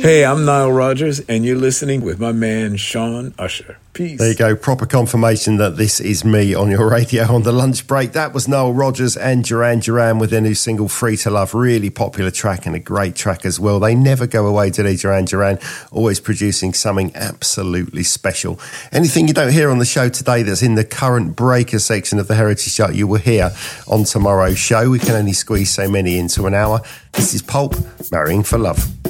Hey, I'm Nile Rodgers, and you're listening with my man, Sean Usher. Peace. There you go. Proper confirmation that this is me on your radio on the lunch break. That was Nile Rodgers and Duran Duran with their new single, Free to Love. Really popular track and a great track as well. They never go away, do they, Duran Duran? Always producing something absolutely special. Anything you don't hear on the show today that's in the current breaker section of the Heritage Chart, you will hear on tomorrow's show. We can only squeeze so many into an hour. This is Pulp, Marrying for Love.